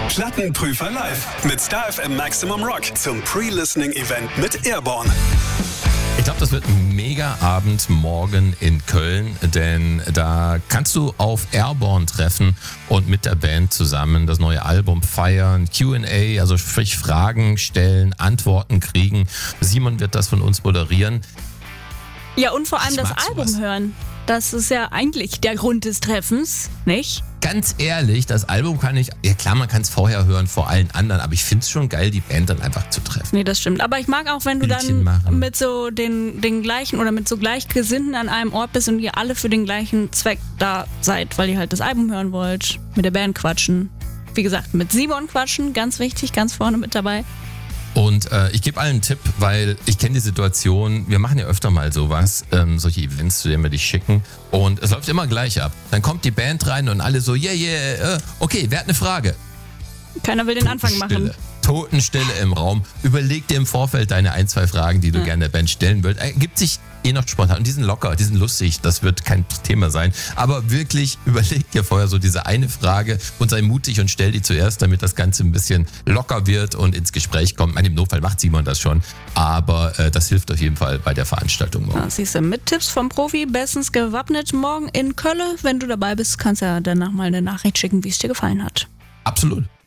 Plattenprüfer live mit Star FM Maximum Rock zum Pre-Listening-Event mit Airborne. Ich glaube, das wird ein Mega-Abend morgen in Köln, denn da kannst du auf Airborne treffen und mit der Band zusammen das neue Album feiern, Q&A, also sprich Fragen stellen, Antworten kriegen. Simon wird das von uns moderieren. Ja, und vor allem das Album hören. Das ist ja eigentlich der Grund des Treffens, nicht? Ganz ehrlich, das Album kann ich, ja klar, man kann es vorher hören vor allen anderen, aber ich finde es schon geil, die Band dann einfach zu treffen. Nee, das stimmt. Aber ich mag auch, wenn du Bildchen dann machen. mit so den gleichen oder mit so Gleichgesinnten an einem Ort bist und ihr alle für den gleichen Zweck da seid, weil ihr halt das Album hören wollt, mit der Band quatschen. Wie gesagt, mit Simon quatschen, ganz wichtig, ganz vorne mit dabei. Und ich gebe allen einen Tipp, weil ich kenne die Situation, wir machen ja öfter mal sowas, solche Events, zu denen wir dich schicken. Und es läuft immer gleich ab. Dann kommt die Band rein und alle so, okay, wer hat eine Frage? Keiner will den Anfang machen. Totenstille im Raum. Überleg dir im Vorfeld deine 1, 2 Fragen, die du gerne der Band stellen willst. Ergibt sich noch spontan. Und die sind locker, die sind lustig, das wird kein Thema sein. Aber wirklich überleg dir vorher so diese eine Frage und sei mutig und stell die zuerst, damit das Ganze ein bisschen locker wird und ins Gespräch kommt. Im Notfall macht Simon das schon, aber das hilft auf jeden Fall bei der Veranstaltung morgen. Ja, siehst du, mit Tipps vom Profi, bestens gewappnet morgen in Köln. Wenn du dabei bist, kannst du ja danach mal eine Nachricht schicken, wie es dir gefallen hat. Absolut.